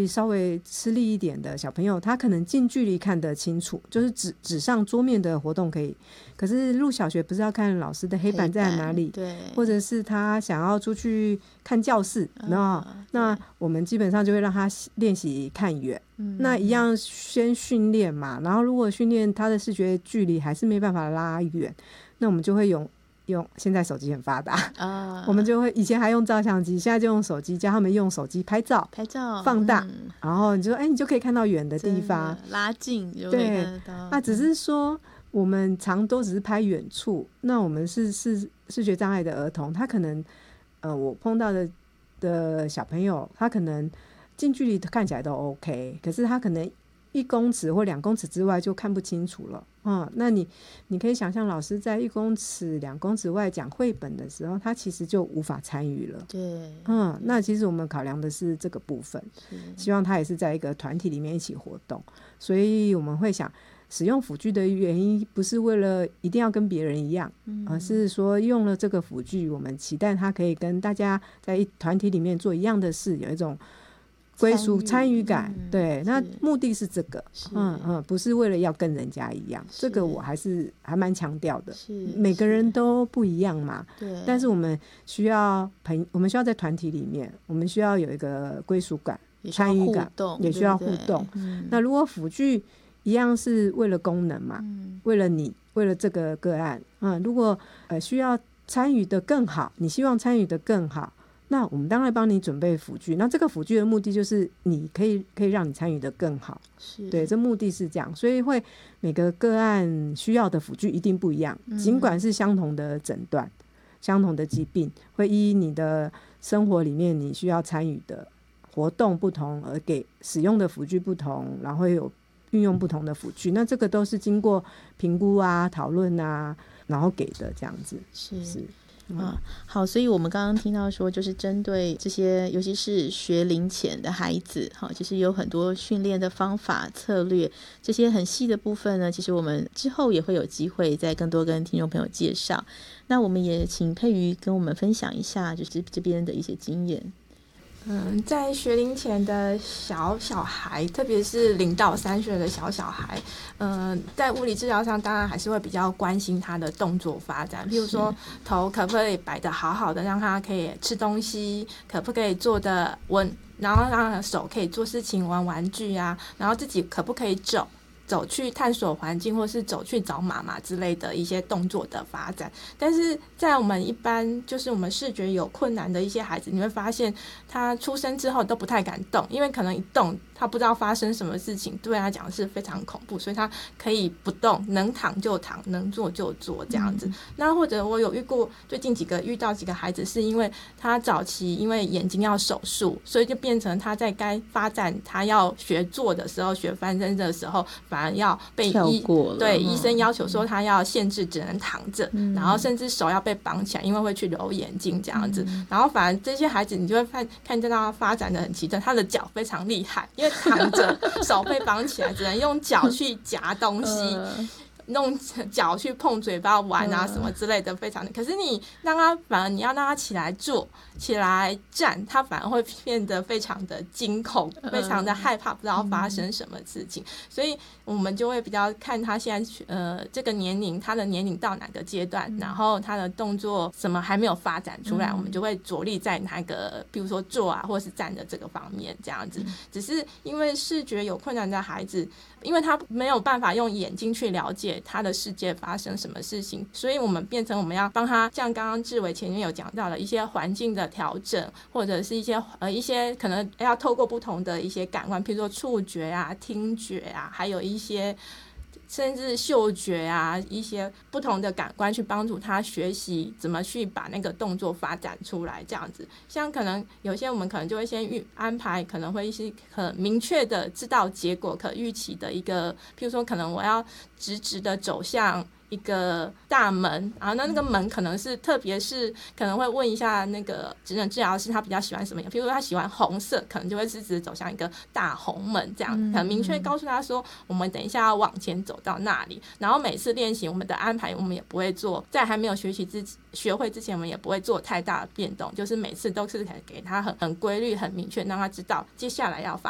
力稍微吃力一点的小朋友，他可能近距离看得清楚，就是纸上桌面的活动可以，可是入小学不是要看老师的黑板在哪里， 对， 或者是他想要出去看教室，那我们基本上就会让他练习看远，那一样先训练嘛，然后如果训练他的视觉距离还是没办法拉远，那我们就会用现在手机很发达我们就会以前还用照相机，现在就用手机，教他们用手机拍照放大，然后你就你就可以看到远的地方， 拉近就可以看得到。 那只是说我们常都只是拍远处，那我们是视觉障碍的儿童，他可能我碰到的小朋友，他可能近距离看起来都 OK， 可是他可能1公尺或2公尺之外就看不清楚了。那你可以想象老师在1公尺2公尺外讲绘本的时候，他其实就无法参与了。 对， 那其实我们考量的是这个部分，希望他也是在一个团体里面一起活动，所以我们会想使用辅具的原因不是为了一定要跟别人一样，而是说用了这个辅具，我们期待他可以跟大家在团体里面做一样的事，有一种归属参与感，对，那目的是这个，不是为了要跟人家一样，这个我还蛮强调的，每个人都不一样嘛，对，但是我们需要在团体里面，我们需要有一个归属感、参与感，也需要互动。那如果辅具一样是为了功能嘛，为了你，为了这个个案，如果需要参与的更好，你希望参与的更好，那我们当然帮你准备辅具，那这个辅具的目的就是你可以让你参与的更好，对，这目的是这样，所以会每个个案需要的辅具一定不一样，尽管是相同的诊断、相同的疾病，会依你的生活里面你需要参与的活动不同而给使用的辅具不同，然后有运用不同的辅具，那这个都是经过评估啊、讨论啊，然后给的这样子。是好，所以我们刚刚听到说，就是针对这些尤其是学龄前的孩子，其实有很多训练的方法策略，这些很细的部分呢，其实我们之后也会有机会再更多跟听众朋友介绍。那我们也请佩瑜跟我们分享一下就是这边的一些经验。 在学龄前的小孩，特别是0到3岁的小孩，在物理治疗上当然还是会比较关心他的动作发展，譬如说头可不可以摆得好好的，让他可以吃东西，可不可以坐得稳，然后让他的手可以做事情、玩玩具啊，然后自己可不可以走去探索环境，或是走去找妈妈之类的一些动作的发展。但是在我们一般就是我们视觉有困难的一些孩子，你会发现他出生之后都不太敢动，因为可能一动他不知道发生什么事情，对他讲是非常恐怖，所以他可以不动，能躺就躺，能坐就坐这样子。那或者我有最近遇到几个孩子，是因为他早期因为眼睛要手术，所以就变成他在该发展他要学坐的时候，学翻身的时候反而要被医生要求说他要限制只能躺着，然后甚至手要被绑起来，因为会去揉眼睛这样子。然后反而这些孩子你就会看见到他发展的很奇特，他的脚非常厉害，因为躺着手被绑起来，只能用脚去夹东西弄脚去碰嘴巴玩啊什么之类的，非常的。可是你要让他起来坐、起来站，他反而会变得非常的惊恐，非常的害怕，不知道发生什么事情。所以我们就会比较看他现在这个年龄，他的年龄到哪个阶段，然后他的动作什么还没有发展出来，我们就会着力在那个比如说坐啊或是站的这个方面这样子。只是因为视觉有困难的孩子，因为他没有办法用眼睛去了解他的世界发生什么事情，所以我们变成我们要帮他，像刚刚志伟前面有讲到的一些环境的调整，或者是一些可能要透过不同的一些感官，譬如说触觉啊、听觉啊，还有一些甚至嗅觉啊，一些不同的感官去帮助他学习怎么去把那个动作发展出来这样子。像可能有些我们可能就会先安排，可能会是很明确的知道结果可预期的一个，譬如说可能我要直直的走向一个大门，然后那个门可能是特别是可能会问一下那个职能治疗师他比较喜欢什么样，比如说他喜欢红色，可能就会直直走向一个大红门这样，很明确告诉他说我们等一下要往前走到那里。然后每次练习我们的安排我们也不会做，在还没有学会之前我们也不会做太大的变动，就是每次都是给他很规律很明确，让他知道接下来要发